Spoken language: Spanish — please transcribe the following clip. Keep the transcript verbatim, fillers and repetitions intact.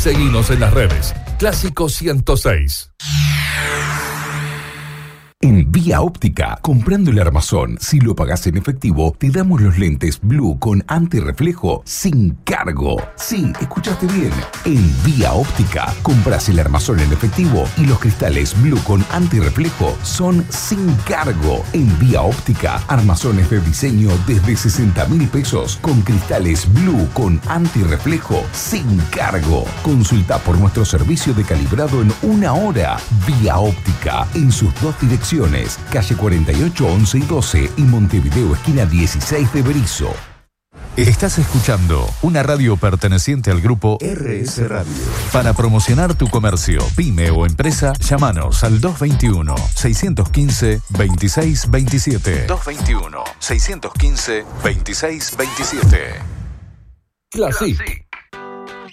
Seguinos en las redes. Clásico ciento seis. En Vía Óptica, comprando el armazón, si lo pagás en efectivo, te damos los lentes Blue con antirreflejo sin cargo. Sí, escuchaste bien. En Vía Óptica, compras el armazón en efectivo y los cristales Blue con antirreflejo son sin cargo. En Vía Óptica, armazones de diseño desde sesenta mil pesos con cristales Blue con antirreflejo sin cargo. Consulta por nuestro servicio de calibrado en una hora. Vía Óptica, en sus dos direcciones. Calle cuarenta y ocho, once y doce y Montevideo, esquina dieciséis de Berizo. Estás escuchando una radio perteneciente al grupo R S Radio. Para promocionar tu comercio, pyme o empresa, llámanos al dos veintiuno, seiscientos quince, veintiséis veintisiete. dos veintiuno, seiscientos quince, veintiséis veintisiete. Classic.